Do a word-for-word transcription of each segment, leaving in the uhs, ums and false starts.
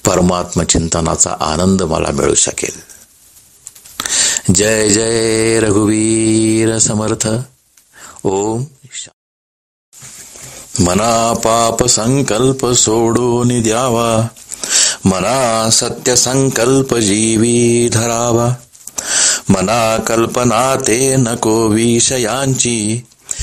परमात्म चिंतनाचा आनंद मला मिळू शकेल. जय जय रघुवीर समर्थ. ओम. मना पाप संकल्प सोडून द्यावा, मना सत्य संकल्प जीवी धरावा, मना कल्पना ते नको विषयांची.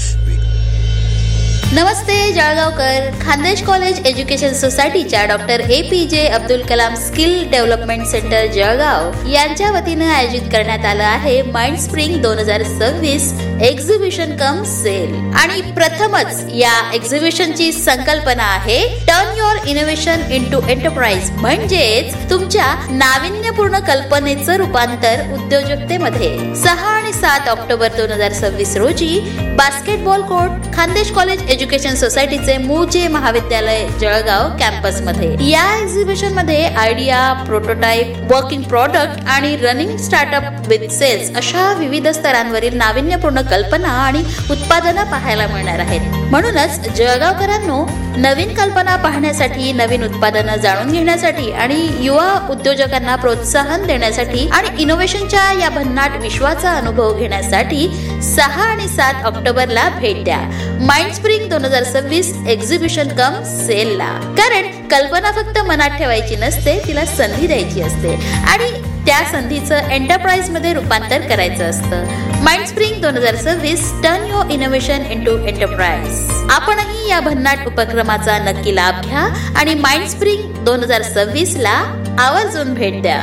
नमस्ते जळगावकर. खानदेश कॉलेज एज्युकेशन सोसायटीच्या डॉक्टर ए पी जे Abdul Kalam skill development centre Jalgaon यांच्या वतीनं आयोजित करण्यात आलं आहे माइंड स्प्रिंग दोन हजार सव्वीस एक्झिबिशन कम सेल. आणि प्रथमच या एक्झिबिशनची संकल्पना आहे turn your innovation into enterprise, म्हणजेच तुमच्या नाविन्यपूर्ण कल्पनेचं रूपांतर उद्योजकतेमध्ये. सहा आणि सात ऑक्टोबर दोन हजार सव्वीस रोजी basketball court, Khandesh college education सोसायटीचे मूळचे महाविद्यालय जळगाव कॅम्पस मध्ये. या एक्झिबिशन मध्ये आयडिया, प्रोटोटाइप, वर्किंग प्रॉडक्ट आणि रनिंग स्टार्टअप विथ सेल्स अशा विविध स्तरांवरील नाविन्यपूर्ण कल्पना आणि उत्पादनं पाहायला मिळणार आहेत. म्हणूनच जळगावकरांनो, नवीन कल्पना पाहण्यासाठी, नवीन उत्पादनं जाणून घेण्यासाठी आणि युवा उद्योजकांना प्रोत्साहन देण्यासाठी आणि इनोव्हेशनच्या या भन्नाट विश्वाचा अनुभव घेण्यासाठी सहा आणि सात ऑक्टोबरला भेट द्या माइंड स्प्रिंग दोन हजार सव्वीस एक्झिबिशन कम सेल ला. कारण कल्पना फक्त मनात ठेवायची नसते, तिला संधी द्यायची असते आणि त्या संधीचं एंटरप्राइज मध्ये रूपांतर करायचं असतं. माइंड स्प्रिंग दोन हजार सव्वीस turn your innovation into enterprise. आपणही या भन्नाट उपक्रमाचा नक्की लाभ घ्या आणि माइंड स्प्रिंग दोन हजार सव्वीस ला आवर्जून भेट द्या.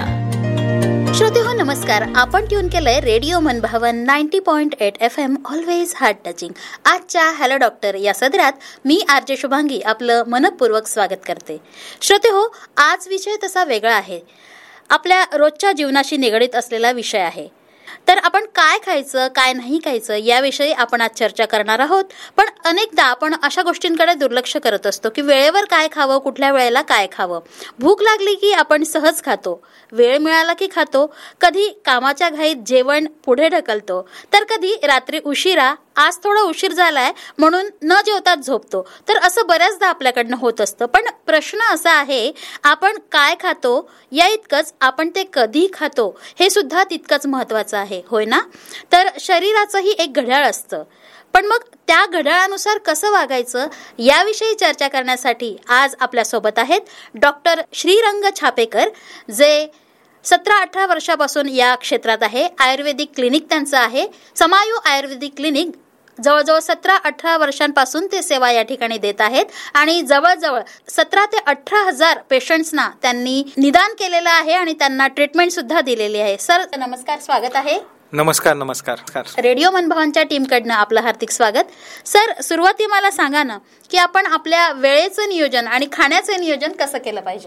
श्रोते हो, नमस्कार. आपण ट्यून केलंय रेडिओ मनभावन ninety point eight F M, always heart touching. आजच्या हॅलो डॉक्टर या सदरात मी आरजे शुभांगी आपलं मनपूर्वक स्वागत करते. श्रोते हो, आज विषय तसा वेगळा आहे, आपल्या रोजच्या जीवनाशी निगडीत असलेला विषय आहे. तर आपण काय खायचं, काय नाही खायचं याविषयी आपण आज चर्चा करणार आहोत. पण अनेकदा आपण अशा गोष्टींकडे दुर्लक्ष करत असतो की वेळेवर काय खावं, कुठल्या वेळेला काय खावं. भूक लागली की आपण सहज खातो, वेळ मिळाला की खातो, कधी कामाच्या घाईत जेवण पुढे ढकलतो, तर कधी रात्री उशिरा आज थोडा उशीर झालाय म्हणून न जेवताच झोपतो. तर असं बऱ्याचदा आपल्याकडनं होत असतं. पण प्रश्न असा आहे, आपण काय खातो या इतकंच आपण ते कधी खातो हे सुद्धा तितकंच महत्वाचं आहे, होय ना? तर शरीराचंही एक घड्याळ असतं, पण मग त्या घड्याळानुसार कसं वागायचं याविषयी चर्चा करण्यासाठी आज आपल्यासोबत आहेत डॉक्टर श्रीरंग छापेकर, जे सतरा अठरा वर्षापासून या क्षेत्रात आहे. आयुर्वेदिक क्लिनिक त्यांचं आहे, समायू आयुर्वेदिक क्लिनिक. जवळजवळ सतरा अठरा वर्षांपासून ते सेवा या ठिकाणी देत आहेत आणि जवळजवळ सतरा ते अठरा हजार पेशंट्सना त्यांनी निदान केलेलं आहे आणि त्यांना ट्रीटमेंट सुद्धा दिलेली आहे. सर नमस्कार, स्वागत आहे. नमस्कार. नमस्कार. रेडिओ मनभावनच्या टीमकडनं आपलं हार्दिक स्वागत. सर, सुरुवाती मला सांगा ना की आपण आपल्या वेळेचं नियोजन आणि खाण्याचं नियोजन कसं केलं पाहिजे?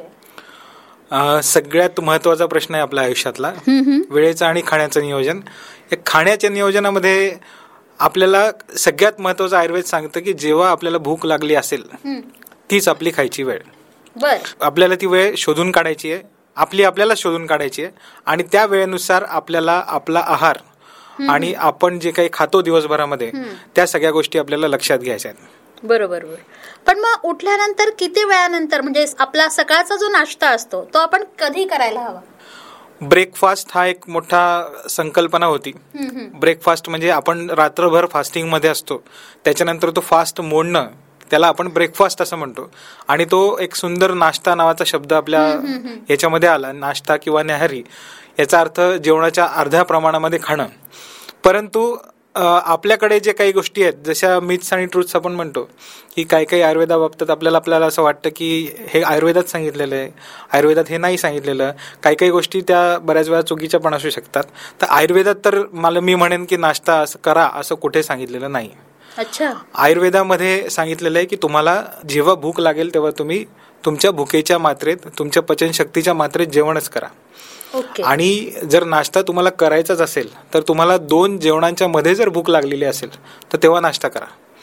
सगळ्यात महत्वाचा प्रश्न आहे आपल्या आयुष्यातला, वेळेचं आणि खाण्याचं नियोजन. या खाण्याच्या नियोजनामध्ये आपल्याला सगळ्यात महत्वाचं आयुर्वेद सांगतं की जेव्हा आपल्याला भूक लागली असेल तीच आपली खायची वेळ. बर, आपल्याला ती वेळ शोधून काढायची आहे, आपली आपल्याला शोधून काढायची आहे आणि त्या वेळेनुसार आपल्याला आपला आहार आणि आपण जे काही खातो दिवसभरामध्ये त्या सगळ्या गोष्टी आपल्याला लक्षात घ्यायच्या आहेत. बरोबर. पण मग उठल्यानंतर किती वेळानंतर, म्हणजे आपला सकाळचा जो नाश्ता असतो तो आपण कधी करायला हवा? ब्रेकफास्ट हा एक मोठा संकल्पना होती. ब्रेकफास्ट म्हणजे आपण रात्रभर फास्टिंग मध्ये असतो, त्याच्यानंतर तो फास्ट मोडणं त्याला आपण ब्रेकफास्ट असं म्हणतो. आणि तो एक सुंदर नाश्ता नावाचा शब्द आपल्या याच्यामध्ये आला, नाश्ता किंवा न्याहारी, याचा अर्थ जेवणाच्या अर्ध्या प्रमाणामध्ये खाणं. परंतु आपल्याकडे जे काही गोष्टी आहेत, जशा मिथ्स आणि ट्रूथ्स आपण म्हणतो की काही काही आयुर्वेदाबाबतीत आपल्याला आपल्याला असं वाटतं की हे आयुर्वेदात सांगितलेलं आहे, आयुर्वेदात हे नाही सांगितलेलं. काही काही गोष्टी त्या बऱ्याच वेळा चुकीच्या पण असू शकतात. तर आयुर्वेदात तर मला मी म्हणेन की नाश्ता असं करा असं कुठे सांगितलेलं नाही. अच्छा. आयुर्वेदामध्ये सांगितलेलं आहे की तुम्हाला जेव्हा भूक लागेल तेव्हा तुम्ही तुमच्या भुकेच्या मात्रेत, तुमच्या पचनशक्तीच्या मात्रेत जेवणच करा. आणि जर नाश्ता तुम्हाला करायचाच असेल तर तुम्हाला दोन जेवणांच्या मध्ये जर भूक लागलेली असेल तर तेव्हा नाश्ता करा.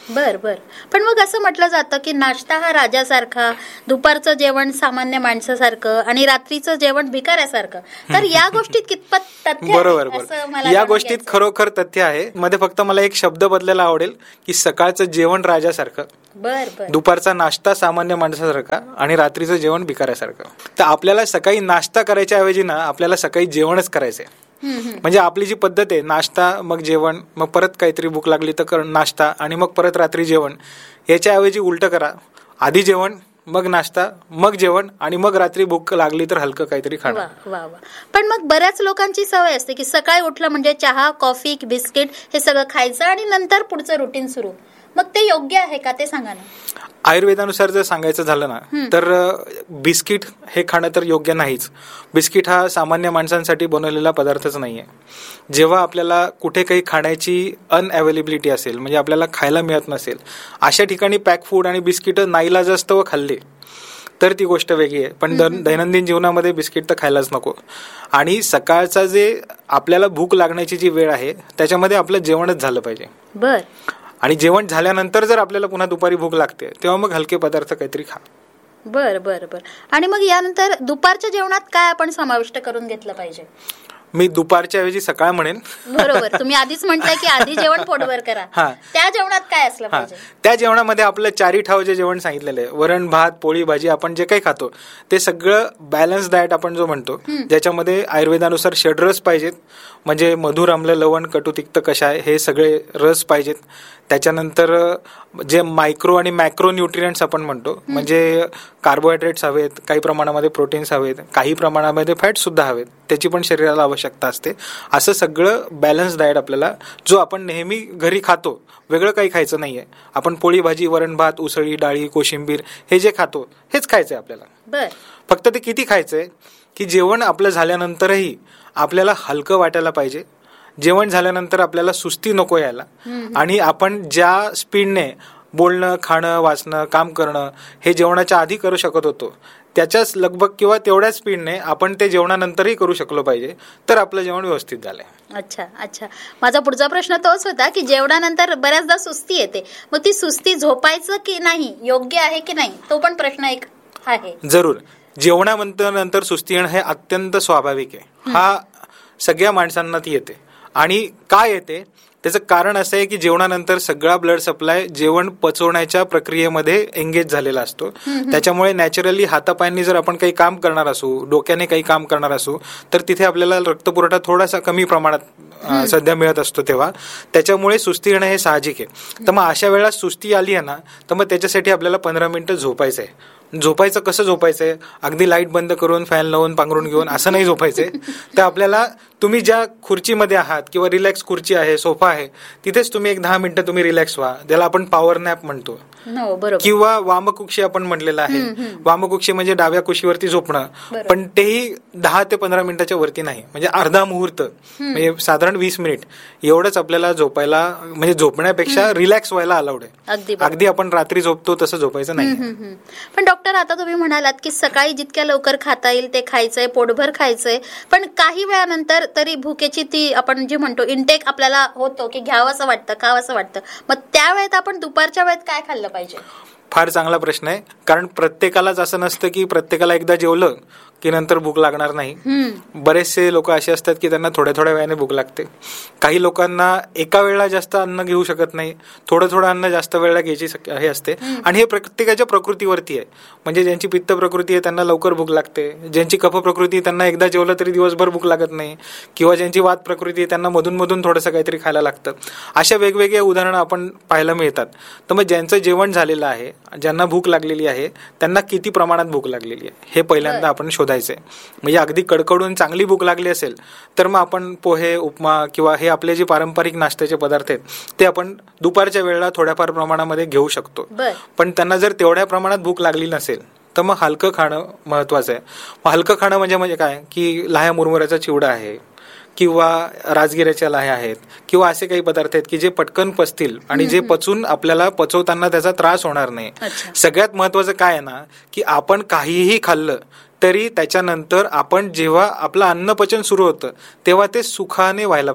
बर बर पण मग असं म्हटलं जातं की नाश्ता हा राजासारखा, दुपारचं जेवण सामान्य माणसासारखं आणि रात्रीचं जेवण भिकाऱ्यासारखं. तर या गोष्टीत कितपत तथ्य? बरोबर बरोबर या गोष्टीत खरोखर तथ्य आहे. मध्ये फक्त मला एक शब्द बदलायला आवडेल की सकाळचं जेवण राजासारखं, बर बर दुपारचा नाश्ता सामान्य माणसासारखा आणि रात्रीचं जेवण भिकाऱ्यासारखं. तर आपल्याला सकाळी नाश्ता करायच्या ऐवजी ना आपल्याला सकाळी जेवणच करायचंय. म्हणजे आपली जी पद्धत आहे, नाश्ता मग जेवण, मग परत काहीतरी भूक लागली तर नाश्ता आणि मग परत रात्री जेवण, याच्याऐवजी उलट करा. आधी जेवण, मग नाश्ता, मग जेवण आणि मग रात्री भूक लागली तर हलकं काहीतरी खाणं. वा वा वा पण मग बऱ्याच लोकांची सवय असते की सकाळी उठलं म्हणजे चहा, कॉफी, बिस्किट हे सगळं खायचं आणि नंतर पुढचं रुटीन सुरू. मग ते योग्य आहे का ते सांगा ना. आयुर्वेदानुसार जर सांगायचं झालं ना तर बिस्किट हे खाणं तर योग्य नाहीच. बिस्किट हा सामान्य माणसांसाठी बनवलेला पदार्थच नाहीये. जेव्हा आपल्याला कुठे काही खाण्याची अनअवेलेबिलिटी असेल, म्हणजे आपल्याला खायला मिळत नसेल, अशा ठिकाणी पॅक फूड आणि बिस्किट नाईलाजास्तव व खाल्ले तर ती गोष्ट वेगळी आहे. पण दैनंदिन जीवनामध्ये बिस्किट तर खायलाच नको. आणि सकाळचा जे आपल्याला भूक लागण्याची जी वेळ आहे त्याच्यामध्ये आपलं जेवणच झालं पाहिजे. बर आणि जेवण झाल्यानंतर जर आपल्याला पुन्हा दुपारी भूक लागते तेव्हा मग हलके पदार्थ काहीतरी खा. बर बर बर आणि मग यानंतर दुपारच्या जेवणात काय आपण समाविष्ट करून घेतलं पाहिजे? मी दुपारच्या ऐवजी सकाळ म्हणेन. बरोबर, तुम्ही आधीच म्हटलंय की आधी जेवण पोटभर करा. त्या जेवणात काय असलं पाहिजे? त्या जेवणामध्ये आपलं चारी ठाव जे जेवण सांगितलेलं आहे, वरण भात पोळी भाजी, आपण जे काही खातो ते सगळं बॅलन्स डाएट आपण जो म्हणतो, ज्याच्यामध्ये आयुर्वेदानुसार षडरस पाहिजेत. म्हणजे मधुर, आम्ल, लवण, कटू, तिक्त, कषाय हे सगळे रस पाहिजेत. त्याच्यानंतर जे मायक्रो आणि मॅक्रो न्यूट्रिएंट्स आपण म्हणतो, म्हणजे कार्बोहायड्रेट्स हवेत, काही प्रमाणामध्ये प्रोटीन्स हवेत, काही प्रमाणामध्ये फॅट सुद्धा हवेत, त्याची पण शरीराला आवश्यकता असते. असं सगळं बॅलन्स डाएट आपल्याला, जो आपण नेहमी घरी खातो, वेगळं काही खायचं नाहीये. आपण पोळी भाजी, वरण भात, उसळी, डाळी, कोशिंबीर हे जे खातो हेच खायचंय आपल्याला. फक्त ते किती खायचंय की जेवण आपलं झाल्यानंतरही आपल्याला हलकं वाटायला पाहिजे. जेवण झाल्यानंतर आपल्याला सुस्ती नको यायला. आणि आपण ज्या स्पीडने बोलणं, खाणं, वाचणं, काम करणं हे जेवणाच्या आधी करू शकत होतो, त्याच्याच लगभग किंवा तेवढ्याच स्पीडने आपण ते जेवणानंतरही करू शकलो पाहिजे, तर आपलं जेवण व्यवस्थित झालंय. अच्छा अच्छा माझा पुढचा प्रश्न तोच होता की जेवणानंतर बऱ्याचदा सुस्ती येते, मग ती सुस्ती झोपायचं की नाही, योग्य आहे की नाही, तो पण प्रश्न एक आहे. जरूर, जेवणानंतर सुस्ती येणं हे अत्यंत स्वाभाविक आहे. हा सगळ्या माणसांना ती येते. आणि काय येते त्याचं कारण असं आहे की जेवणानंतर सगळा ब्लड सप्लाय जेवण पचवण्याच्या प्रक्रियेमध्ये एंगेज झालेला असतो. त्याच्यामुळे नॅचरली हातापायांनी जर आपण काही काम करणार असू, डोक्याने काही काम करणार असू, तर तिथे आपल्याला रक्तपुरवठा थोडासा कमी प्रमाणात सध्या मिळत असतो. तेव्हा त्याच्यामुळे सुस्ती येणं हे साहजिक आहे. तर मग अशा वेळा सुस्ती आली आहे ना, तर मग त्याच्यासाठी आपल्याला पंधरा मिनिटं झोपायचं आहे. झोपायचं कसं झोपायचंय? अगदी लाईट बंद करून, फॅन लावून, पांघरून घेऊन असं नाही झोपायचंय. तर आपल्याला तुम्ही ज्या खुर्चीमध्ये आहात किंवा रिलॅक्स खुर्ची आहे, सोफा आहे, तिथेच तुम्ही एक दहा मिनिटं तुम्ही रिलॅक्स व्हा. त्याला आपण पॉवर नॅप म्हणतो. किंवा वामकुक्षी आपण म्हटलेलं आहे. वामकुक्षी म्हणजे डाव्या कुशीवरती झोपणं, पण तेही दहा ते पंधरा मिनिटाच्या वरती नाही, म्हणजे अर्धा मुहूर्त, म्हणजे साधारण वीस मिनिट एवढंच आपल्याला झोपायला, म्हणजे झोपण्यापेक्षा रिलॅक्स व्हायला अलाउड आहे. अगदी आपण रात्री झोपतो तसं झोपायचं नाही. पण डॉक्टर, आता तुम्ही म्हणालात की सकाळी जितक्या लवकर खाता येईल ते खायचंय, पोटभर खायचंय, पण काही वेळानंतर तरी भुकेची ती आपण जी म्हणतो इंटेक आपल्याला होतो की घ्यावं असं वाटतं, खावं असं वाटतं, मग त्या वेळेत आपण दुपारच्या वेळेत काय खाल्लं पाहिजे? फार चांगला प्रश्न आहे. कारण प्रत्येकालाच असं नसतं की प्रत्येकाला एकदा जेवलं की नंतर भूक लागणार नाही. बरेचसे लोक असे असतात की त्यांना थोड्या थोड्या वेळाने भूक लागते. काही लोकांना एका वेळेला जास्त अन्न घेऊ शकत नाही, थोडं थोडं अन्न जास्त वेळेला घ्यायची हे असते. आणि हे प्रत्येकाच्या प्रकृतीवरती आहे. म्हणजे ज्यांची पित्त प्रकृती आहे त्यांना लवकर भूक लागते, ज्यांची कफ प्रकृती आहे त्यांना एकदा जेवलं तरी दिवसभर भूक लागत नाही, किंवा ज्यांची वात प्रकृती आहे त्यांना मधून मधून थोडंसं काहीतरी खायला लागतं. अशा वेगवेगळे उदाहरणं आपण पाहायला मिळतात. तर मग ज्यांचं जेवण झालेलं आहे, ज्यांना भूक लागलेली आहे, त्यांना किती प्रमाणात भूक लागलेली आहे हे पहिल्यांदा आपण शोधायचंय. म्हणजे अगदी कडकडून चांगली भूक लागली असेल तर मग आपण पोहे, उपमा किंवा हे आपले जे पारंपरिक नाश्त्याचे पदार्थ आहेत ते आपण दुपारच्या वेळेला थोड्याफार प्रमाणामध्ये घेऊ शकतो. पण त्यांना जर तेवढ्या प्रमाणात भूक लागली नसेल तर मग हलकं खाणं महत्वाचं आहे. मग हलकं खाणं म्हणजे म्हणजे काय की लाह्या मुरमुऱ्याचा चिवडा आहे, किंवा राजगिऱ्याच्या लाह्या आहेत, किंवा असे काही पदार्थ आहेत की जे पटकन पचतील आणि जे पचून आपल्याला पचवताना त्याचा त्रास होणार नाही. सगळ्यात महत्वाचं काय आहे ना की आपण काहीही खाल्लं तरी त्याच्यानंतर आपण जेव्हा आपलं अन्नपचन सुरू होतं तेव्हा ते सुखाने व्हायला पाहिजे.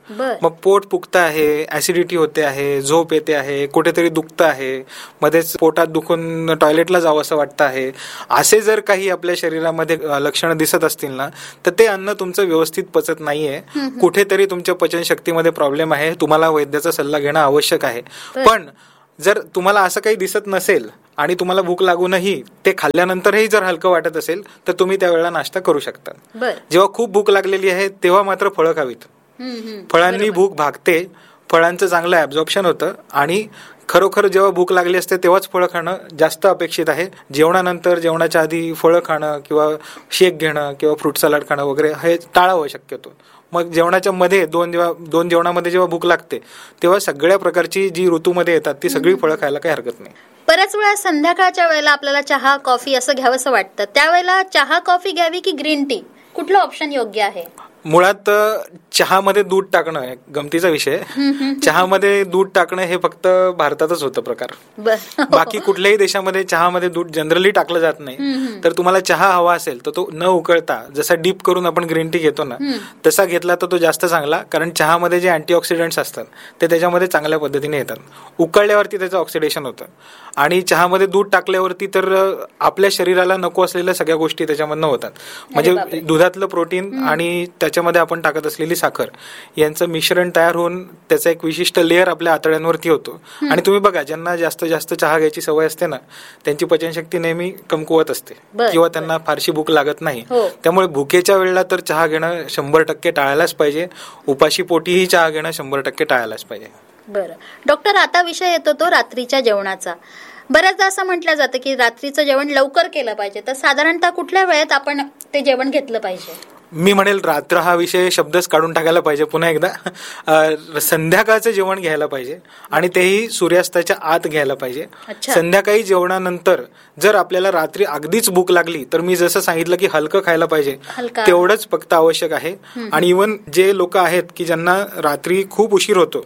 मग पोट फुगतं आहे, ऍसिडिटी होते आहे, झोप येते आहे, कुठेतरी दुखतं आहे, मध्येच पोटात दुखून टॉयलेटला जावं असं वाटतं आहे, असे जर काही आपल्या शरीरामध्ये लक्षणं दिसत असतील ना, तर ते अन्न तुमचं व्यवस्थित पचत नाहीये, कुठेतरी तुमच्या पचनशक्तीमध्ये प्रॉब्लेम आहे, तुम्हाला वैद्याचा सल्ला घेणं आवश्यक आहे. पण जर तुम्हाला असं काही दिसत नसेल आणि तुम्हाला भूक लागूनही ते खाल्ल्यानंतरही जर हलकं वाटत असेल तर तुम्ही त्यावेळेला नाश्ता करू शकता. जेव्हा खूप भूक लागलेली आहे तेव्हा मात्र फळं खावीत. फळांनी भूक भागते, फळांचं चांगलं ऍब्झॉर्प्शन होतं आणि खरोखर जेव्हा भूक लागली असते तेव्हाच फळं खाणं जास्त अपेक्षित आहे. जेवणानंतर, जेवणाच्या आधी फळं खाणं किंवा शेक घेणं किंवा फ्रूट सलाड खाणं वगैरे हे टाळावं शक्यतो. मग जेवणाच्या मध्ये दोन जेव्हा दोन जेवणामध्ये जेव्हा भूक लागते तेव्हा सगळ्या प्रकारची जी ऋतूमध्ये येतात ती सगळी फळं खायला काही हरकत नाही. बऱ्याच वेळा संध्याकाळच्या वेळेला आपल्याला चहा कॉफी असं घ्यावंसं वाटतं, त्यावेळेला चहा कॉफी घ्यावी की ग्रीन टी, कुठलं ऑप्शन योग्य आहे? मुळात चहामध्ये दूध टाकणं आहे गमतीचा विषय. चहामध्ये दूध टाकणं हे फक्त भारतातच होतं प्रकार. बाकी कुठल्याही देशामध्ये चहामध्ये दूध जनरली टाकलं जात नाही. तर तुम्हाला चहा हवा असेल तर तो न उकळता जसा डीप करून आपण ग्रीन टी घेतो ना तसा घेतला तर तो जास्त चांगला, कारण चहामध्ये जे अँटीऑक्सिडंट्स असतात ते त्याच्यामध्ये चांगल्या पद्धतीने येतात. उकळल्यावरती त्याचं ऑक्सिडेशन होतं आणि चहामध्ये दूध टाकल्यावरती तर आपल्या शरीराला नको असलेल्या सगळ्या गोष्टी त्याच्यामधनं होतात. म्हणजे दुधातलं प्रोटीन आणि त्याच्यामध्ये आपण टाकत असलेली साखर यांचं मिश्रण तयार होऊन त्याचा एक विशिष्ट लेअर आपल्या आतड्यांवरती होतो. आणि तुम्ही बघा, ज्यांना जास्त जास्त चहा घ्यायची सवय असते ना त्यांची पचनशक्ती नेहमी कमकुवत असते किंवा त्यांना फारशी भूक लागत नाही. त्यामुळे भुकेच्या वेळेला तर चहा घेणं शंभर टक्के टाळायलाच पाहिजे. उपाशी पोटीही चहा घेणं शंभर टक्के टाळायलाच पाहिजे. बरं डॉक्टर, आता विषय येतो तो रात्रीच्या जेवणाचा. बऱ्याचदा असं म्हटलं जातं की रात्रीचं जेवण लवकर केलं पाहिजे, तर साधारणतः कुठल्या वेळेत आपण ते जेवण घेतलं पाहिजे? मी म्हणेल रात्र हा विषय शब्दच काढून टाकायला पाहिजे पुन्हा एकदा. संध्याकाळचं जेवण घ्यायला पाहिजे आणि तेही सूर्यास्ताच्या आत घ्यायला पाहिजे. संध्याकाळी जेवणानंतर जर आपल्याला रात्री अगदीच भूक लागली तर मी जसं सांगितलं की हलकं खायला पाहिजे, तेवढंच फक्त आवश्यक आहे. आणि इव्हन जे लोक आहेत की ज्यांना रात्री खूप उशीर होतो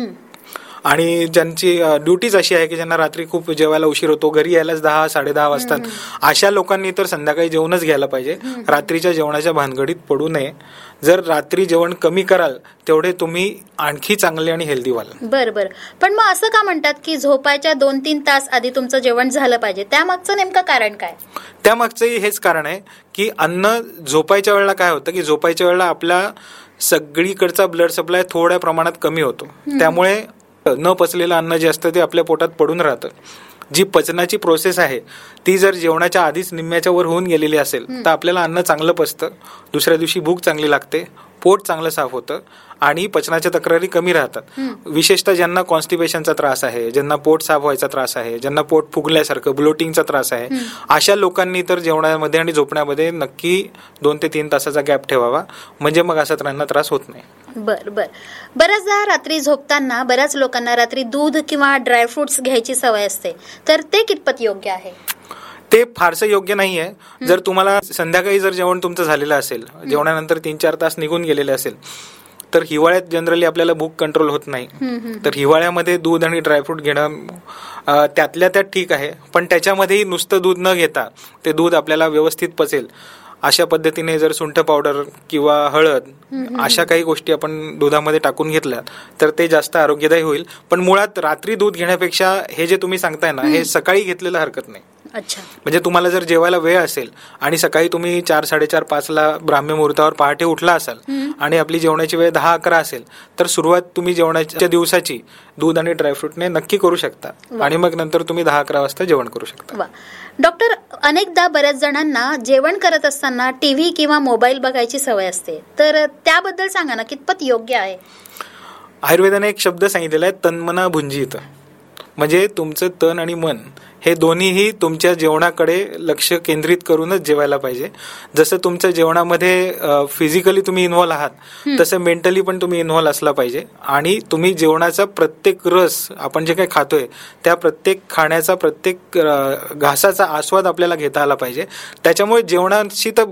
आणि ज्यांची ड्युटीज अशी आहे की ज्यांना रात्री खूप जेवायला उशीर होतो, घरी यायलाच दहा साडे दहा वाजतात, अशा लोकांनी तर संध्याकाळी जेवणच घ्यायला पाहिजे. रात्रीच्या जेवणाच्या भानगडीत पडू नये. जर रात्री जेवण कमी कराल तेवढे तुम्ही आणखी चांगले आणि हेल्दी व्हाल. बरं बरं. पण मग असं का म्हणतात की झोपायच्या दोन तीन तास आधी तुमचं जेवण झालं पाहिजे, त्यामागचं नेमकं कारण काय? त्यामागचंही हेच कारण आहे की अन्न झोपायच्या वेळेला काय होतं की झोपायच्या वेळेला आपला सगळीकडचा ब्लड सप्लाय थोड्या प्रमाणात कमी होतो. त्यामुळे न पचलेलं अन्न जे असतं ते आपल्या पोटात पडून राहतं. जी पचनाची प्रोसेस आहे ती जर जेवणाच्या आधीच निम्म्याच्या वर होऊन गेलेली असेल तर आपल्याला अन्न चांगलं पचतं, दुसऱ्या दिवशी भूक चांगली लागते, पोट चांगलं साफ होतं आणि पचनाच्या तक्रारी कमी राहतात. विशेषतः ज्यांना कॉन्स्टिपेशनचा त्रास आहे, ज्यांना पोट साफ व्हायचा त्रास आहे, ज्यांना पोट फुगल्यासारखं ब्लोटिंगचा त्रास आहे, अशा लोकांनी तर जेवणामध्ये आणि झोपण्यामध्ये नक्की दोन ते तीन तासाचा गॅप ठेवावा, म्हणजे मग असा त्यांना त्रास होत नाही. बर बर. बऱ्याचदा रात्री झोपताना बऱ्याच लोकांना रात्री दूध किंवा ड्रायफ्रुट्स घ्यायची सवय असते, तर ते कितपत योग्य आहे? ते फारसं योग्य नाहीये. जर तुम्हाला संध्याकाळी जर जेवण तुमचं झालेलं असेल, जेवणानंतर तीन चार तास निघून गेलेले असेल, तर हिवाळ्यात जनरली आपल्याला भूक कंट्रोल होत नाही. तर हिवाळ्यामध्ये दूध आणि ड्रायफ्रूट घेणं त्यातल्या त्यात ठीक आहे, पण त्याच्यामध्येही नुसतं दूध न घेता ते दूध आपल्याला व्यवस्थित पचेल अशा पद्धतीने जर सुंठ पावडर किंवा हळद अशा काही गोष्टी आपण दुधामध्ये टाकून घेतल्या तर ते जास्त आरोग्यदायी होईल. पण मुळात रात्री दूध घेण्यापेक्षा हे जे तुम्ही सांगताय ना हे सकाळी घेतलेलं हरकत नाही. अच्छा. म्हणजे तुम्हाला जर जेवायला वेळ असेल आणि सकाळी तुम्ही चार साडेचार पाच ला ब्राह्मी मुहूर्तावर पहाटे उठला असाल आणि आपली जेवणाची वेळ दहा अकरा असेल तर सुरुवात तुम्ही जेवणाच्या दिवसाची दूध आणि ड्रायफ्रूटने नक्की करू शकता आणि मग नंतर तुम्ही दहा अकरा वाजता जेवण करू शकता. डॉक्टर, अनेकदा बऱ्याच जणांना जेवण करत असताना टीव्ही किंवा मोबाईल बघायची सवय असते, तर त्याबद्दल सांगा ना, कितपत योग्य आहे? आयुर्वेदाने एक शब्द सांगितलेला आहे, तन्मना भुंजीत. म्हणजे तुमचं तन आणि मन हे दोन्हीही तुमच्या जेवणाकडे लक्ष केंद्रित करूनच जेवायला पाहिजे. जसं तुमच्या जेवणामध्ये फिजिकली तुम्ही इन्व्हॉल्व आहात तसं मेंटली पण तुम्ही इन्व्हॉल्व असला पाहिजे आणि तुम्ही जेवणाचा प्रत्येक रस आपण जे काही खातोय त्या प्रत्येक खाण्याचा प्रत्येक घासाचा आस्वाद आपल्याला घेता आला पाहिजे. त्याच्यामुळे जेवणाची तर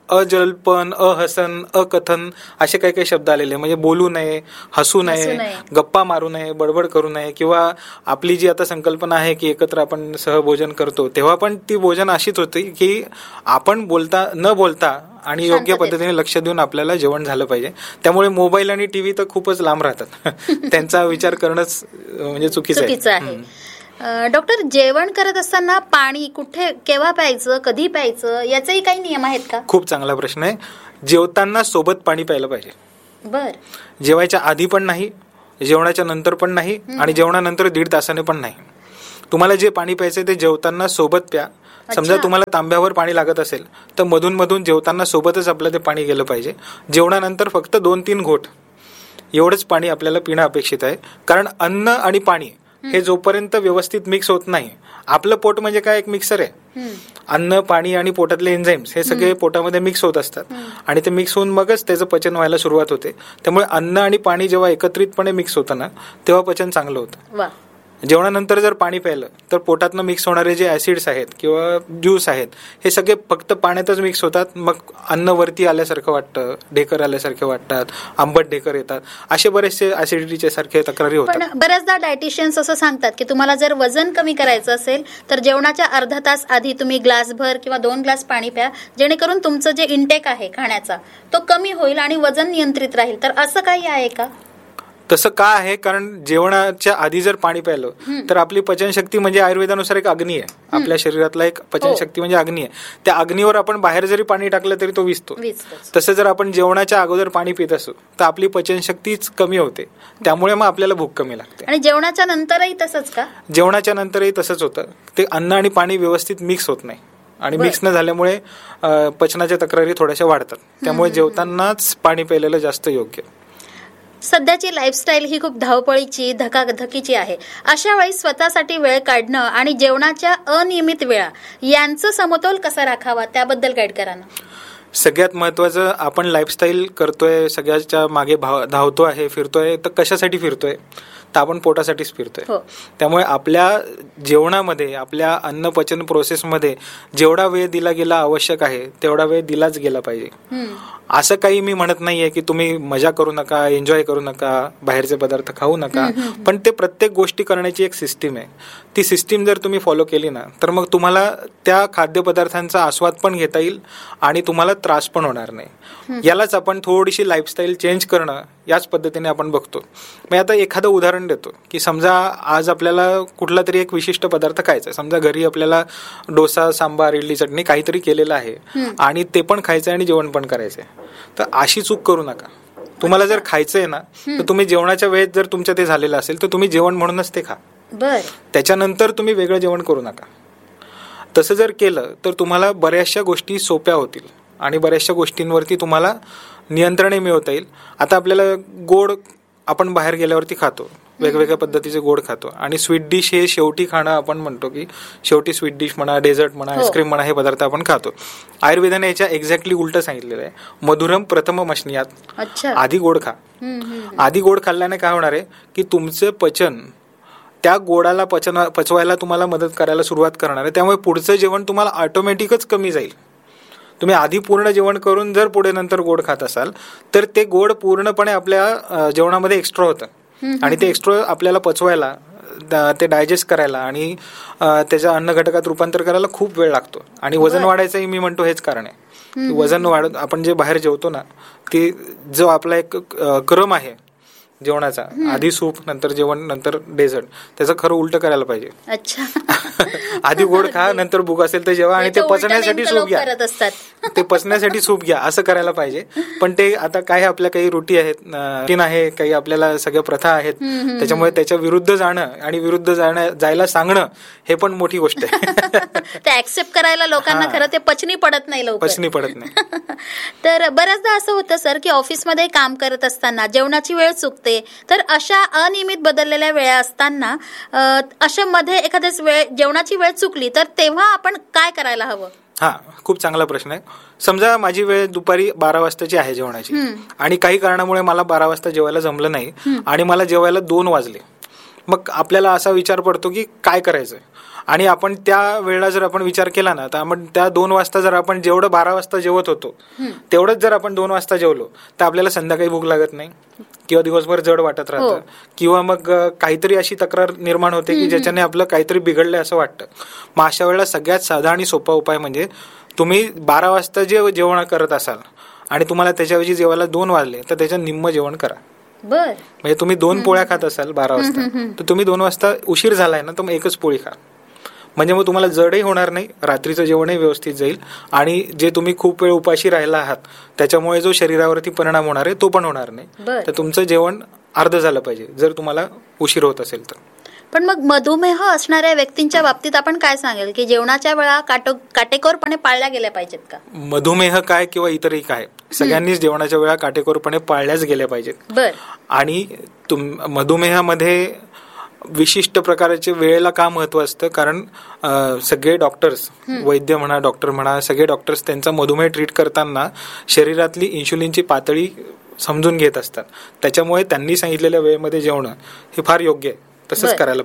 अजलपन, अहसन, अकथन असे काही काही शब्द आलेले. म्हणजे बोलू नये, हसू नये, गप्पा मारू नये, बडबड करू नये. किंवा आपली जी आता संकल्पना आहे की एकत्र आपण सहभोजन करतो, तेव्हा पण ती भोजन अशीच होती की आपण बोलता न बोलता आणि योग्य पद्धतीने लक्ष देऊन आपल्याला जेवण झालं पाहिजे. त्यामुळे मोबाईल आणि टीव्ही तर खूपच लांब राहतात. त्यांचा विचार करणंच म्हणजे चुकीचं आहे. डॉक्टर, जेवण करत असताना पाणी कुठे केव्हा प्यायचं, कधी प्यायचं, याचेही काही नियम आहेत का? खूप चांगला प्रश्न आहे. जेवताना सोबत पाणी प्यायला पाहिजे. बर. जेवायच्या आधी पण नाही, जेवणाच्या नंतर पण नाही, आणि जेवणानंतर दीड तासाने पण नाही. तुम्हाला जे पाणी प्यायचंय ते जेवताना सोबत प्या. समजा तुम्हाला तांब्यावर पाणी लागत असेल तर मधून मधून जेवताना सोबतच आपलं ते पाणी गेलं पाहिजे. जेवणानंतर फक्त दोन तीन घोट एवढंच पाणी आपल्याला पिणं अपेक्षित आहे. कारण अन्न आणि पाणी हे जोपर्यंत व्यवस्थित मिक्स होत नाही, आपलं पोट म्हणजे काय, एक मिक्सर आहे. अन्न, पाणी आणि पोटातले एन्झाईम्स हे सगळे पोटामध्ये मिक्स होत असतात आणि ते मिक्स होऊन मगच त्याचं पचन व्हायला सुरुवात होते. त्यामुळे अन्न आणि पाणी जेव्हा एकत्रितपणे मिक्स होतं ना, तेव्हा पचन चांगलं होतं. जेवणानंतर जर पाणी प्यायलं तर पोटातनं मिक्स होणारे जे ऍसिड्स आहेत किंवा ज्यूस आहेत हे सगळे फक्त पाण्यातच मिक्स होतात. मग अन्न वरती आल्यासारखं वाटतं, ढेकर आल्यासारखे वाटतात, आंबट ढेकर येतात, असे बरेचसे ऍसिडिटीचे सारखे तक्रारी होतात. पण बऱ्याचदा डायटिशियन्स असं सांगतात की तुम्हाला जर वजन कमी करायचं असेल तर जेवणाच्या अर्धा तास आधी तुम्ही ग्लासभर किंवा दोन ग्लास पाणी प्या, जेणेकरून तुमचं जे इंटेक आहे खाण्याचा तो कमी होईल आणि वजन नियंत्रित राहील. तर असं काही आहे का? तसं का आहे, कारण जेवणाच्या आधी जर पाणी प्यायलं तर आपली पचनशक्ती म्हणजे आयुर्वेदानुसार एक अग्नी आहे. आपल्या शरीरातला एक पचनशक्ती म्हणजे अग्नी आहे. त्या अग्नीवर आपण बाहेर जरी पाणी टाकलं तरी तो विझतो. तसं जर आपण जेवणाच्या अगोदर पाणी पित असू तर आपली पचनशक्तीच कमी होते. त्यामुळे मग आपल्याला भूक कमी लागते. आणि जेवणाच्या नंतरही तसंच का? जेवणाच्या नंतरही तसंच होतं. ते अन्न आणि पाणी व्यवस्थित मिक्स होत नाही आणि मिक्स न झाल्यामुळे पचनाच्या तक्रारी थोड्याशा वाढतात. त्यामुळे जेवतानाच पाणी प्यायलेलं जास्त योग्य. सध्याची लाईफस्टाईल ही खूप धावपळीची, धकाधकीची आहे. अशा वेळी स्वतःसाठी वेळ काढणं आणि जेवणाच्या अनियमित वेळा यांचं समतोल कसा राखावा, त्याबद्दल गाईड करा ना. सगळ्यात महत्वाचं, आपण लाईफस्टाईल करतोय, सगळ्याच्या मागे धावतो आहे, फिरतोय, तर कशासाठी फिरतोय? तर आपण पोटासाठीच फिरतोय. त्यामुळे आपल्या जेवणामध्ये, आपल्या अन्न पचन प्रोसेसमध्ये जेवढा वेळ दिला गेला आवश्यक आहे तेवढा वेळ दिलाच गेला पाहिजे. असं काही मी म्हणत नाहीये की तुम्ही मजा करू नका, एन्जॉय करू नका, बाहेरचे पदार्थ खाऊ नका, पण ते प्रत्येक गोष्टी करण्याची एक सिस्टीम आहे. ती सिस्टीम जर तुम्ही फॉलो केली ना तर मग तुम्हाला त्या खाद्यपदार्थांचा आस्वाद पण घेता येईल आणि तुम्हाला त्रास पण होणार नाही. यालाच आपण थोडीशी लाईफस्टाईल चेंज करणं याच पद्धतीने आपण बघतो. मी आता एखादं उदाहरण देतो की समजा आज आपल्याला कुठला तरी एक विशिष्ट पदार्थ खायचा. समजा घरी आपल्याला डोसा, सांबार, इडली, चटणी काहीतरी केलेलं आहे आणि ते पण खायचंय आणि जेवण पण करायचंय. तर अशी चूक करू नका. तुम्हाला जर खायचंय ना तर तुम्ही जेवणाच्या वेळेत जर तुमच्या ते झालेलं असेल तर तुम्ही जेवण म्हणूनच ते खा. त्याच्यानंतर तुम्ही वेगळं जेवण करू नका. तसं जर केलं तर तुम्हाला बऱ्याचशा गोष्टी सोप्या होतील आणि बऱ्याचशा गोष्टींवरती तुम्हाला नियंत्रणही मिळवता येईल. आता आपल्याला गोड आपण बाहेर गेल्यावरती खातो, वेगवेगळ्या पद्धतीचे गोड खातो आणि स्वीट डिश हे शेवटी खाणं आपण म्हणतो की शेवटी स्वीट डिश म्हणा, डेझर्ट म्हणा, आईस्क्रीम म्हणा, हे पदार्थ आपण खातो. आयुर्वेदाने याच्या एक्झॅक्टली उलट सांगितलेलं आहे. मधुरम प्रथम मशनियात, आधी गोड खा. आधी गोड खाल्ल्याने काय होणार आहे की तुमचं पचन त्या गोडाला पचन पचवायला तुम्हाला मदत करायला सुरुवात करणार आहे. त्यामुळे पुढचं जेवण तुम्हाला ऑटोमॅटिकच कमी जाईल. तुम्ही आधी पूर्ण जेवण करून जर पुढे नंतर गोड खात असाल तर ते गोड पूर्णपणे आपल्या जेवणामध्ये एक्स्ट्रा होतं आणि ते एक्स्ट्रा आपल्याला पचवायला, ते डायजेस्ट करायला आणि त्याच्या अन्न घटकात रूपांतर करायला खूप वेळ लागतो. आणि वजन वाढायचंही मी म्हणतो हेच कारण आहे. वजन वाढ, आपण जे बाहेर जेवतो ना, ते जो आपला एक क्रम आहे जेवणाचा, आधी सूप, नंतर जेवण, नंतर डेझर्ट, त्याचं खरं उलट करायला पाहिजे. अच्छा. आधी गोड खा, नंतर भूक असेल तर जेवा आणि ते पचण्यासाठी सूप घ्या. ते पचण्यासाठी सूप घ्या असं करायला पाहिजे. पण ते आता काय आपल्या काही रुटी आहेत, रुटीन आहे, काही आपल्याला सगळ्या प्रथा आहेत, त्याच्यामुळे त्याच्या विरुद्ध जाणं आणि विरुद्ध जाणं जायला सांगणं हे पण मोठी गोष्ट आहे. ते ऍक्सेप्ट करायला लोकांना खरं ते पचनी पडत नाही, लवकर पचनी पडत नाही. तर बऱ्याचदा असं होतं सर की ऑफिसमध्ये काम करत असताना जेवणाची वेळ चुकते. तर अशा अनियमित बदललेल्या वेळा असताना अशा मध्ये एखाद्याच वेळ जेवणाची वेळ चुकली तर तेव्हा आपण काय करायला हवं? हा, खूप चांगला प्रश्न आहे. समजा माझी वेळ दुपारी बारा वाजताची आहे जेवणाची आणि काही कारणामुळे मला बारा वाजता जेवायला जमलं नाही आणि मला जेवायला दोन वाजले. मग आपल्याला असा विचार पडतो की काय करायचंय. आणि आपण त्या वेळेला जर आपण विचार केला ना, तर आपण त्या दोन वाजता जर आपण जेवढं बारा वाजता जेवत होतो तेवढंच जर आपण दोन वाजता जेवलो तर आपल्याला संध्याकाळी भूक लागत नाही किंवा दिवसभर जड वाटत राहतं, किंवा मग काहीतरी अशी तक्रार निर्माण होते की ज्याच्याने आपलं काहीतरी बिघडलंय असं वाटतं. मग अशा वेळेला सगळ्यात साधा आणि सोपा उपाय म्हणजे तुम्ही बारा वाजता जे जेवण करत असाल आणि तुम्हाला त्याच्याऐवजी जेवायला दोन वाजले तर त्याच्या निम्म जेवण करा. बर, म्हणजे तुम्ही दोन पोळ्या खात असाल बारा वाजता, तर तुम्ही दोन वाजता उशीर झालाय ना तर मग एकच पोळी खा. म्हणजे मग तुम्हाला जडही होणार नाही, रात्रीचं जेवणही व्यवस्थित जाईल, आणि जे तुम्ही खूप वेळ उपाशी राहिला आहात त्याच्यामुळे जो शरीरावरती परिणाम होणार आहे तो पण होणार नाही. तर तुमचं जेवण अर्ध झालं पाहिजे जर तुम्हाला उशीर होत असेल तर. पण मग मधुमेह असणाऱ्या व्यक्तींच्या बाबतीत आपण काय सांगेल की जेवणाच्या वेळा काटेकोरपणे पाळल्या गेल्या पाहिजेत का? मधुमेह काय किंवा इतरही काय, सगळ्यांनीच जेवणाच्या वेळा काटेकोरपणे पाळल्याच गेल्या पाहिजेत. बर. आणि मधुमेहामध्ये विशिष्ट प्रकारचे वेळेला का महत्व असतं, कारण सगळे डॉक्टर्स, वैद्य म्हणा, डॉक्टर म्हणा, सगळे डॉक्टर्स त्यांचा मधुमेह ट्रीट करताना शरीरातली इन्शुलिनची पातळी समजून घेत असतात. त्याच्यामुळे त्यांनी सांगितलेल्या वेळेमध्ये जेवणं हे फार योग्य आहे, तसंच करायला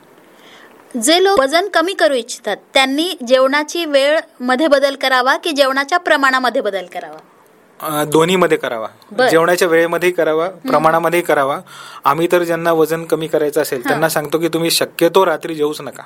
पाहिजे. जे लोक वजन कमी करू इच्छितात त्यांनी जेवणाची वेळ मध्ये बदल करावा की जेवणाच्या प्रमाणामध्ये बदल करावा? दोन्ही मध्ये करावा. जेवणाच्या वेळेमध्ये करावा, प्रमाणामध्ये करावा. आम्ही तर ज्यांना वजन कमी करायचं असेल त्यांना सांगतो की तुम्ही शक्यतो रात्री जेवूच नका.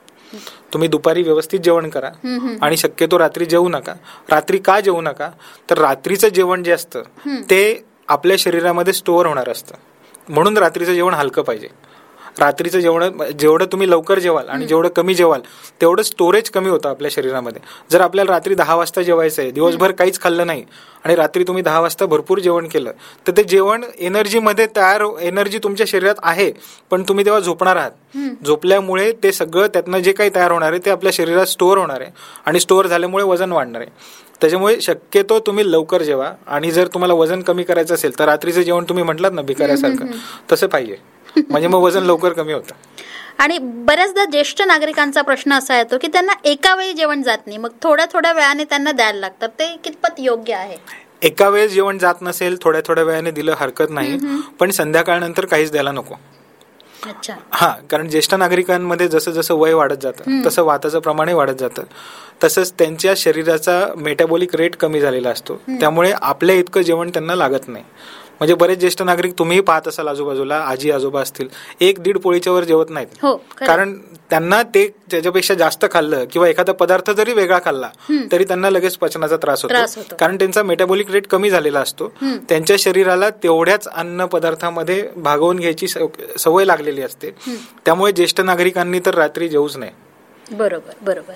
तुम्ही दुपारी व्यवस्थित जेवण करा आणि शक्यतो रात्री जेवू नका. रात्री का जेवू नका, तर रात्रीचं जेवण जे असतं ते आपल्या शरीरामध्ये स्टोअर होणार असतं, म्हणून रात्रीचं जेवण हलकं पाहिजे. रात्रीचं जेवण जेवढं तुम्ही लवकर जेवाल आणि जेवढं कमी जेवाल तेवढं स्टोरेज कमी होतं आपल्या शरीरामध्ये. जर आपल्याला रात्री दहा वाजता जेवायचं आहे, दिवसभर काहीच खाल्लं नाही आणि रात्री तुम्ही दहा वाजता भरपूर जेवण केलं, तर ते जेवण एनर्जीमध्ये तयार, एनर्जी तुमच्या शरीरात आहे पण तुम्ही तेव्हा झोपणार आहात. झोपल्यामुळे ते सगळं त्यातनं जे काही तयार होणार आहे ते आपल्या शरीरात स्टोअर होणार आहे आणि स्टोअर झाल्यामुळे वजन वाढणार आहे. त्याच्यामुळे शक्यतो तुम्ही लवकर जेवा, आणि जर तुम्हाला वजन कमी करायचं असेल तर रात्रीचं जेवण तुम्ही म्हटलात ना भिकाऱ्यासारखं, तसं पाहिजे, म्हणजे मग वजन लवकर कमी होतं. आणि बऱ्याचदा ज्येष्ठ नागरिकांचा प्रश्न असा येतो की त्यांना एका वेळी जेवण जात नाही, मग थोड्या थोड्या वेळाने त्यांना द्यायला लागतात, ते कितपत योग्य आहे? एका वेळेस जेवण जात नसेल, थोड्या थोड्या वेळाने दिलं हरकत नाही, पण संध्याकाळनंतर काहीच द्यायला नको. अच्छा. हा, कारण ज्येष्ठ नागरिकांमध्ये जसं जसं वय वाढत जातं तसं वाताचं प्रमाणही वाढत जातं, तसंच त्यांच्या शरीराचा मेटाबॉलिक रेट कमी झालेला असतो, त्यामुळे आपल्या इतकं जेवण त्यांना लागत नाही. म्हणजे बरेच ज्येष्ठ नागरिक तुम्हीही पाहत असाल आजूबाजूला, आजी आजोबा असतील, एक दीड पोळीच्या वर जेवत नाहीत. कारण त्यांना ते त्याच्यापेक्षा जास्त खाल्लं किंवा एखादा पदार्थ जरी वेगळा खाल्ला तरी त्यांना लगेच पचनाचा त्रास होतो, कारण त्यांचा मेटाबॉलिक रेट कमी झालेला असतो. त्यांच्या शरीराला तेवढ्याच अन्न पदार्थामध्ये भागवून घ्यायची सवय लागलेली असते. त्यामुळे ज्येष्ठ नागरिकांनी तर रात्री जेवूच नाही. बरोबर बरोबर.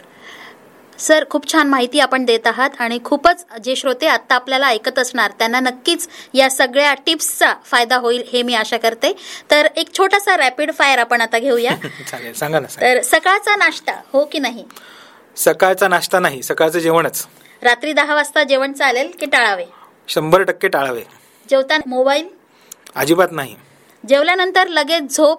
सर, खूप छान माहिती आपण देत आहात आणि खूपच जे श्रोते आता आपल्याला ऐकत असणार त्यांना नक्कीच या सगळ्या टिप्सचा फायदा होईल हे मी आशा करते. तर एक छोटासा रॅपिड फायर आपण आता घेऊया. चालेल, सांगा ना. तर सकाळचा नाश्ता हो की नाही? सकाळचा नाश्ता नाही, सकाळचं जेवणच. रात्री दहा वाजता जेवण चालेल की टाळावे? शंभर टक्के टाळावे. जेवताना मोबाईल? अजिबात नाही. जेवल्यानंतर लगेच झोप?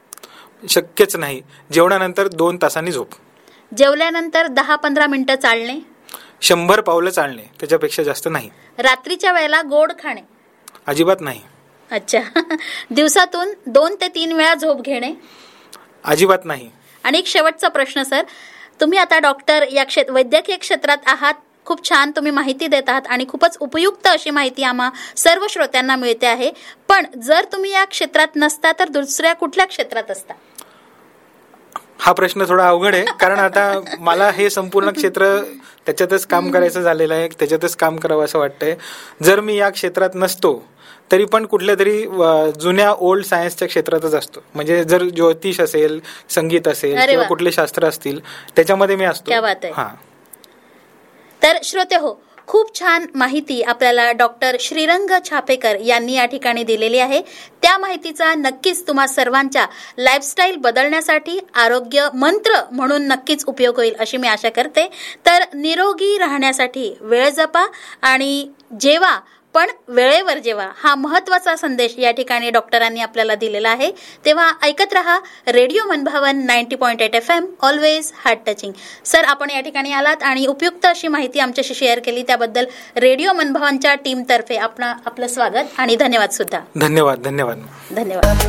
शक्यच नाही. जेवणानंतर दोन तासांनी झोप. जेवल्यानंतर दहा पंधरा मिनिटं चालणे? शंभर पावलं चालणे, त्याच्यापेक्षा जास्त नाही. रात्रीच्या वेळेला गोड खाणे? अजिबात नाही. अच्छा. दिवसातून दोन ते तीन वेळा झोप घेणे? अजिबात नाही. आणि एक शेवटचा प्रश्न सर, तुम्ही आता डॉक्टर या क्षेत्र वैद्यकीय क्षेत्रात आहात, खूप छान तुम्ही माहिती देत आहात आणि खूपच उपयुक्त अशी माहिती आम्हा सर्व श्रोत्यांना मिळते आहे, पण जर तुम्ही या क्षेत्रात नसता तर दुसऱ्या कुठल्या क्षेत्रात असता? हा प्रश्न थोडा अवघड आहे, कारण आता मला हे संपूर्ण क्षेत्र त्याच्यातच काम करायचं झालेलं आहे, त्याच्यातच काम करावं असं वाटतंय. जर मी या क्षेत्रात नसतो तरी पण कुठल्या तरी जुन्या ओल्ड सायन्सच्या क्षेत्रातच असतो. म्हणजे जर ज्योतिष असेल, संगीत असेल किंवा कुठले शास्त्र असतील त्याच्यामध्ये मी असतो. हा. तर श्रोते हो, खूप छान माहिती आपल्याला डॉक्टर श्रीरंग छापेकर यांनी या ठिकाणी दिलेली आहे. त्या माहितीचा नक्कीच तुम्हा सर्वांच्या लाईफस्टाईल बदलण्यासाठी आरोग्य मंत्र म्हणून नक्कीच उपयोग होईल अशी मी आशा करते. तर निरोगी राहण्यासाठी वेळ जपा आणि जेवा, पण वेळेवर जेवा, हा महत्वाचा संदेश या ठिकाणी डॉक्टरांनी आपल्याला दिलेला आहे. तेव्हा ऐकत रहा रेडिओ मनभावन ninety point eight F M, always heart touching. Sir, आपण या ठिकाणी आलात आणि उपयुक्त अशी माहिती आमच्याशी शेअर केली, त्याबद्दल रेडिओ मनभावनच्या टीम तर्फे आपलं आपलं स्वागत आणि धन्यवाद सुद्धा. धन्यवाद धन्यवाद धन्यवाद.